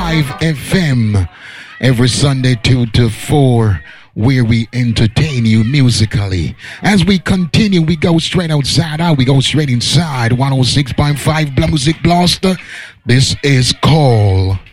106.5 FM every Sunday 2 to 4, where we entertain you musically. As we continue, we go straight outside out. We go straight inside 106.5 Music Blaster. This is called